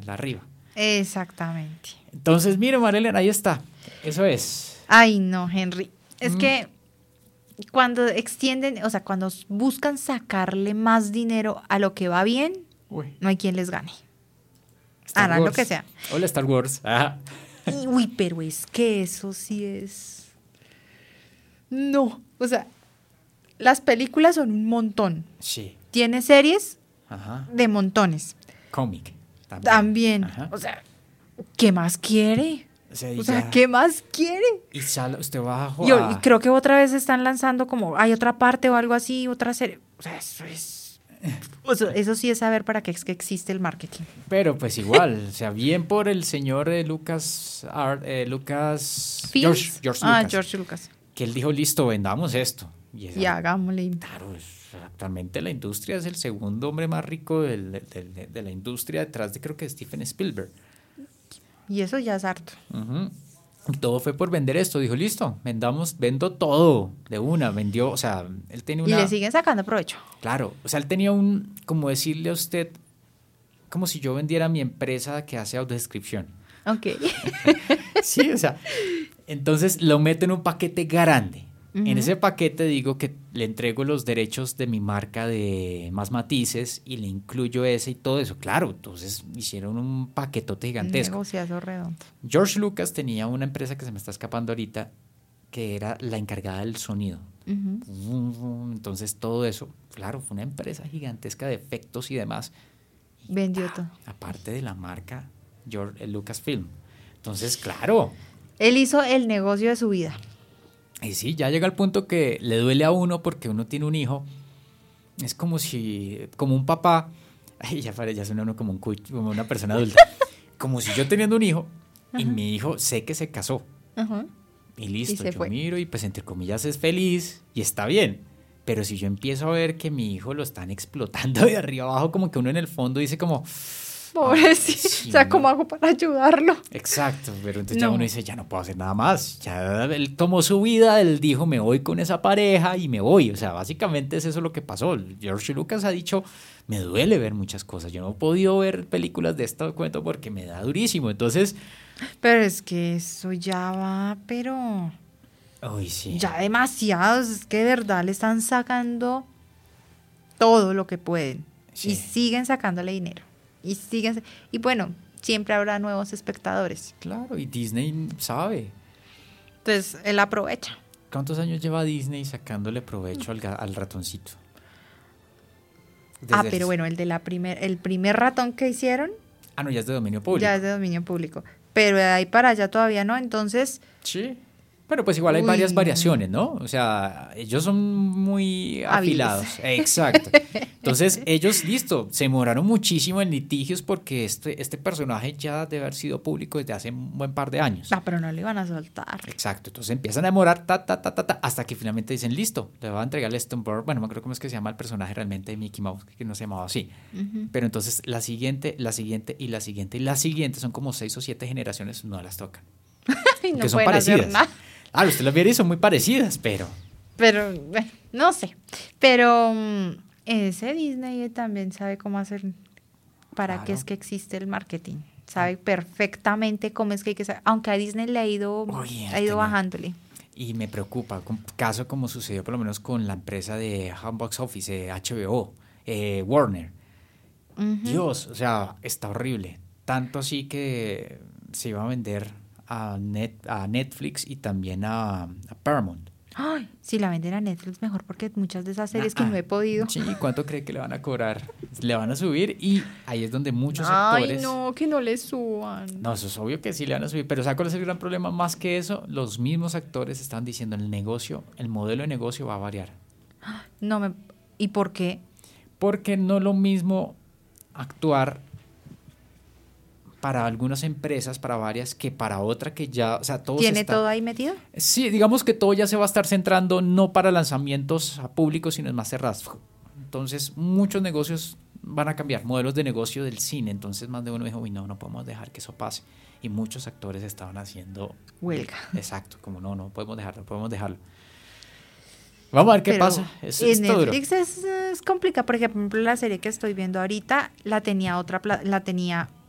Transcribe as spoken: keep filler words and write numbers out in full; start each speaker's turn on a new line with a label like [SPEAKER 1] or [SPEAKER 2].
[SPEAKER 1] la arriba.
[SPEAKER 2] Exactamente.
[SPEAKER 1] Entonces, mire, Marilena, ahí está. Eso es.
[SPEAKER 2] Ay, no, Henry. Es
[SPEAKER 1] Mm.
[SPEAKER 2] que cuando extienden, o sea, cuando buscan sacarle más dinero a lo que va bien,
[SPEAKER 1] Uy,
[SPEAKER 2] no hay quien les gane.
[SPEAKER 1] Star
[SPEAKER 2] Harán lo
[SPEAKER 1] Wars.
[SPEAKER 2] que sea.
[SPEAKER 1] Hola, Star Wars. Ajá.
[SPEAKER 2] Y, uy, pero es que eso sí es... No, o sea, las películas son un montón.
[SPEAKER 1] Sí.
[SPEAKER 2] Tiene series
[SPEAKER 1] Ajá.
[SPEAKER 2] de montones.
[SPEAKER 1] Cómic. También.
[SPEAKER 2] También.
[SPEAKER 1] Ajá.
[SPEAKER 2] O sea, ¿qué más quiere?
[SPEAKER 1] O sea, y
[SPEAKER 2] O sea,
[SPEAKER 1] ya-
[SPEAKER 2] ¿qué más quiere?
[SPEAKER 1] Y sale, usted va a
[SPEAKER 2] Y, o- y
[SPEAKER 1] jugar.
[SPEAKER 2] creo que otra vez están lanzando como, hay otra parte o algo así, otra serie. O sea, eso es... o sea, eso sí es saber para qué es que existe el marketing.
[SPEAKER 1] Pero pues igual, o sea, bien por el señor eh, Lucas, Art, eh, Lucas,
[SPEAKER 2] Films.
[SPEAKER 1] George, George
[SPEAKER 2] Ah,
[SPEAKER 1] Lucas,
[SPEAKER 2] George Lucas.
[SPEAKER 1] que él dijo, listo, vendamos esto. Y esa-
[SPEAKER 2] Y hagámosle.
[SPEAKER 1] Claro, es- actualmente la industria es el segundo hombre más rico del- del- del- de la industria detrás de creo que Steven Spielberg.
[SPEAKER 2] Y eso ya es harto.
[SPEAKER 1] Ujú. Y todo fue por vender esto. Dijo, listo, vendamos, vendo todo de una. Vendió, o sea, él tenía
[SPEAKER 2] Y
[SPEAKER 1] una...
[SPEAKER 2] le siguen sacando provecho.
[SPEAKER 1] Claro, o sea, él tenía un, como decirle a usted, como si yo vendiera mi empresa que hace audiodescripción.
[SPEAKER 2] Ok.
[SPEAKER 1] Sí, o sea, entonces lo meto en un paquete grande.
[SPEAKER 2] Ujú.
[SPEAKER 1] En ese paquete digo que le entrego los derechos de mi marca de Más Matices y le incluyo ese y todo eso. Claro, entonces hicieron un paquetote
[SPEAKER 2] Un
[SPEAKER 1] gigantesco.
[SPEAKER 2] negociazo redondo.
[SPEAKER 1] George Lucas tenía una empresa que se me está escapando ahorita que era la encargada del sonido.
[SPEAKER 2] Ujú.
[SPEAKER 1] Entonces todo eso, claro, fue una empresa gigantesca de efectos y demás. Y,
[SPEAKER 2] Vendió
[SPEAKER 1] ah,
[SPEAKER 2] todo.
[SPEAKER 1] aparte de la marca George, eh, Lucasfilm. Entonces, claro,
[SPEAKER 2] Él hizo el negocio de su vida.
[SPEAKER 1] y sí, ya llega al punto que le duele a uno porque uno tiene un hijo. Es como si, como un papá, ay, ya, pare- ya suena uno como, un, cu- como una persona adulta, como si yo teniendo un hijo y
[SPEAKER 2] Ajá.
[SPEAKER 1] mi hijo sé que se casó.
[SPEAKER 2] Ajá.
[SPEAKER 1] Y listo,
[SPEAKER 2] se
[SPEAKER 1] yo
[SPEAKER 2] fue.
[SPEAKER 1] miro y pues entre comillas es feliz y está bien. Pero si yo empiezo a ver que mi hijo lo están explotando de arriba abajo, como que uno en el fondo dice como...
[SPEAKER 2] Pobrecito.
[SPEAKER 1] sí,
[SPEAKER 2] O sea,
[SPEAKER 1] no.
[SPEAKER 2] ¿cómo hago para ayudarlo?
[SPEAKER 1] Exacto, pero entonces ya
[SPEAKER 2] No.
[SPEAKER 1] uno dice, ya no puedo hacer nada más. Ya él tomó su vida, él dijo, me voy con esa pareja y me voy. O sea, básicamente es eso lo que pasó. George Lucas ha dicho, me duele ver muchas cosas. Yo no he podido ver películas de este cuento porque me da durísimo. Entonces,
[SPEAKER 2] Pero es que eso ya va, pero
[SPEAKER 1] uy, sí.
[SPEAKER 2] ya demasiados. Es que de verdad le están sacando todo lo que pueden.
[SPEAKER 1] Sí.
[SPEAKER 2] Y siguen sacándole dinero. Y siguen. Y bueno, siempre habrá nuevos espectadores.
[SPEAKER 1] Claro, y Disney sabe.
[SPEAKER 2] Entonces, él aprovecha.
[SPEAKER 1] ¿Cuántos años lleva Disney sacándole provecho al, ga- al ratoncito?
[SPEAKER 2] Ah,
[SPEAKER 1] Desde
[SPEAKER 2] pero
[SPEAKER 1] el-
[SPEAKER 2] bueno, el de la primer, el primer ratón que hicieron
[SPEAKER 1] Ah, no, ya es de dominio público.
[SPEAKER 2] ya es de dominio público. Pero de ahí para allá todavía no. Entonces,
[SPEAKER 1] Sí. Pero pues igual hay
[SPEAKER 2] Uy.
[SPEAKER 1] varias variaciones, ¿no? O sea, ellos son muy
[SPEAKER 2] Hábiles.
[SPEAKER 1] afilados. Exacto. Entonces, ellos, listo, se demoraron muchísimo en litigios porque este, este personaje ya debe haber sido público desde hace un buen par de años.
[SPEAKER 2] ah, pero no le iban a soltar.
[SPEAKER 1] Exacto. Entonces empiezan a demorar, ta, ta, ta, ta, ta, hasta que finalmente dicen, listo, le voy a entregar el Stoneberg. Bueno, no creo cómo es que se llama el personaje realmente de Mickey Mouse, que no se llamaba así.
[SPEAKER 2] Ujú.
[SPEAKER 1] Pero entonces la siguiente, la siguiente y la siguiente y la siguiente son como seis o siete generaciones, no las tocan.
[SPEAKER 2] Y no
[SPEAKER 1] que son
[SPEAKER 2] pueden hacer
[SPEAKER 1] parecidas.
[SPEAKER 2] nada.
[SPEAKER 1] Ah, usted las viera y son muy parecidas, pero...
[SPEAKER 2] Pero, bueno, no sé. Pero mm, ese Disney también sabe cómo hacer, para qué
[SPEAKER 1] Claro.
[SPEAKER 2] es que existe el marketing. Sabe perfectamente cómo es que hay que saber. Aunque a Disney le ha ido,
[SPEAKER 1] Oye,
[SPEAKER 2] ha ido
[SPEAKER 1] tenía-
[SPEAKER 2] bajándole.
[SPEAKER 1] Y me preocupa, con caso como sucedió por lo menos con la empresa de Box Office, eh, H B O, eh, Warner.
[SPEAKER 2] Ujú.
[SPEAKER 1] Dios, o sea, está horrible. Tanto así que se iba a vender a, Net, a Netflix y también a, a Paramount.
[SPEAKER 2] Ay, si la venden a Netflix mejor, porque muchas de esas series que
[SPEAKER 1] Ah,
[SPEAKER 2] no he podido.
[SPEAKER 1] Sí, ¿cuánto cree que le van a cobrar? Le van a subir y ahí es donde muchos
[SPEAKER 2] Ay,
[SPEAKER 1] actores...
[SPEAKER 2] no, que no le suban.
[SPEAKER 1] No, eso es obvio que sí le van a subir, pero ¿sabes cuál es el gran problema? Más que eso, los mismos actores están diciendo el negocio, el modelo de negocio va a variar.
[SPEAKER 2] No me, ¿y por qué?
[SPEAKER 1] Porque no es lo mismo actuar para algunas empresas, para varias, que para otra que ya, o sea, todo se
[SPEAKER 2] ¿Tiene
[SPEAKER 1] está-
[SPEAKER 2] todo ahí metido?
[SPEAKER 1] Sí, digamos que todo ya se va a estar centrando no para lanzamientos a público, sino en más cerrados. Entonces, muchos negocios van a cambiar, modelos de negocio del cine. Entonces, más de uno dijo, uy, no, no podemos dejar que eso pase. Y muchos actores estaban haciendo...
[SPEAKER 2] Huelga.
[SPEAKER 1] Exacto, como no, no podemos dejarlo, no podemos dejarlo. Vamos a ver qué
[SPEAKER 2] Pero
[SPEAKER 1] pasa. Es,
[SPEAKER 2] en
[SPEAKER 1] está duro.
[SPEAKER 2] Netflix es, es complicado. Por ejemplo, la serie que estoy viendo ahorita la tenía otra, pla- la tenía